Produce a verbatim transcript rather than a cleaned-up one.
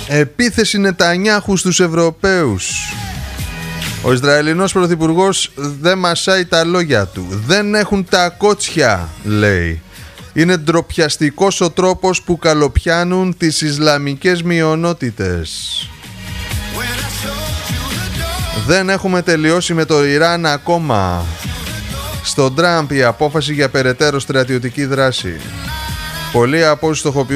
Επίθεση Νετανιάχου στους Ευρωπαίους. Ο Ισραηλινός πρωθυπουργός δεν μασάει τα λόγια του. Δεν έχουν τα κότσια, λέει. Είναι ντροπιαστικός ο τρόπος που καλοπιάνουν τις Ισλαμικές μειονότητες. Δεν έχουμε τελειώσει με το Ιράν ακόμα. Στον Τραμπ η απόφαση για περαιτέρω στρατιωτική δράση. Πολλοί από όσους στοχοποιούν